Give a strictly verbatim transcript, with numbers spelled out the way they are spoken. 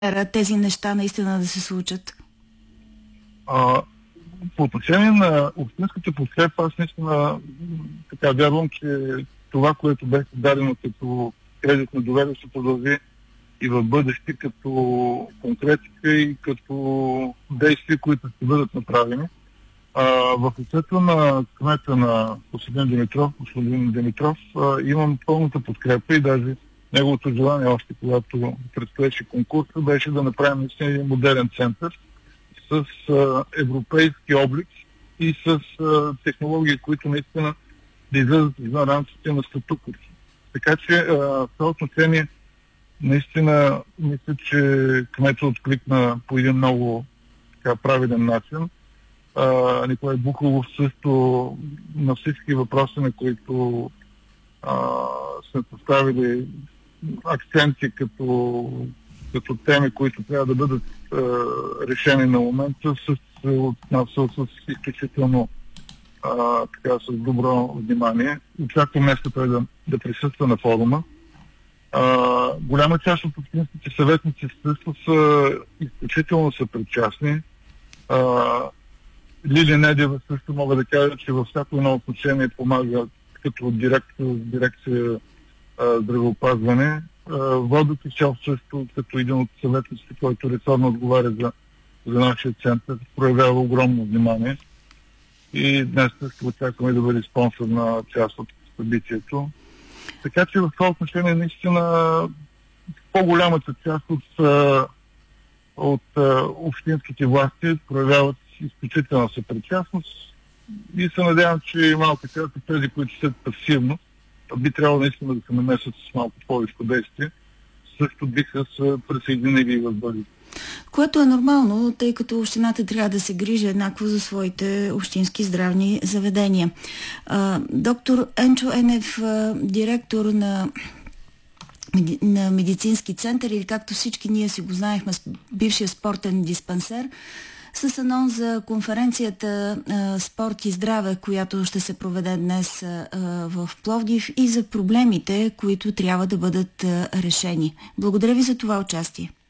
тези неща наистина да се случат? А, по отношение на общинската подкрепа, аз наистина така вярвам, че това, което беше дадено като кредит на доверие, ще продължи и в бъдеще като конкретика и като действия, които ще бъдат направени. А, в лицето на кмета на господин Димитров, господин Димитров, а, имам пълната подкрепа и даже неговото желание, още когато предстоеше конкурса, беше да направим наистина един модерен център с а, европейски облик и с а, технологии, които наистина да излезат извън рамките на статуквото. Така че а, в това отношение наистина мисля, че кметът откликна по един много така, правилен начин. А, Николай Бухалов също на всички въпроси, на които а, сме поставили акценти като, като теми, които трябва да бъдат а, решени на момента, се отнася с изключително а, така, с добро внимание. Очаквам днес той да, да присъства на форума. А, голяма част от общинските съветници също са изключително съпричастни. А, Лили Недева също мога да кажа, че във всяко едно отношение помага като директор дирекция а, здравеопазване. Водо Кичов също като един от съветниците, който ресорно отговаря за, за нашия център, проявява огромно внимание. И днес също очакваме да бъде спонсор на част от събитието. Така че в това отношение наистина по-голямата част от, от общинските власти проявяват изключителна съпричастност и се надявам, че малко част от тези, които са пасивно, би трябвало наистина да се намесят с малко повече действие, също биха се присъединили в бъдеще. Което е нормално, тъй като общината трябва да се грижи еднакво за своите общински здравни заведения. А, доктор Енчо Енев, директор на, на медицински център, или както всички ние си го знаехме, бившия спортен диспансер, с анонс за конференцията а, Спорт и здраве, която ще се проведе днес а, в Пловдив, и за проблемите, които трябва да бъдат а, решени. Благодаря ви за това участие.